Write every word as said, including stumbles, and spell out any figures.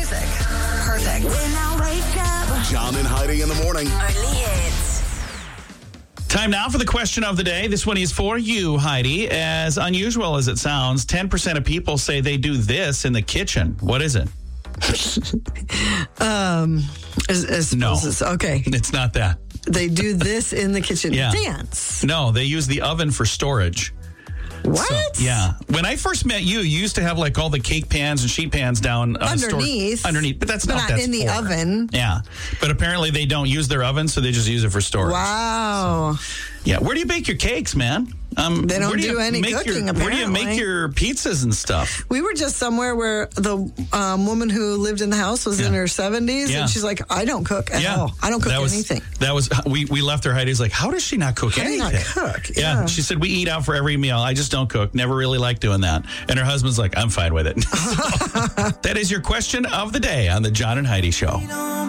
music. Perfect. When I wake up. John and Heidi in the morning. Only hits. Time now for the question of the day. This one is for you, Heidi. As unusual as it sounds, ten percent of people say they do this in the kitchen. What is it? um, as, as No. it's- okay. It's not that. They do this in the kitchen. Yeah. Dance. No, they use the oven for storage. What? So, yeah. When I first met you, you used to have like all the cake pans and sheet pans down uh, Underneath. Store, underneath, but that's But not, not that's in the for. oven. Yeah, but apparently they don't use their oven, so they just use it for storage. Wow. Yeah. Where do you bake your cakes, man? Um, They don't where do you any make cooking, Your, where do you make apparently. your pizzas and stuff? We were just somewhere where the um, woman who lived in the house was in Yeah. her seventies, Yeah. and she's like, I don't cook at Yeah, all. I don't cook that was, anything. That was we we left her. Heidi's like, how does she not cook How do you anything? not cook? Yeah. Yeah. She said we eat out for every meal. I just don't cook. Never really liked doing that. And her husband's like, I'm fine with it. That is your question of the day on the John and Heidi Show.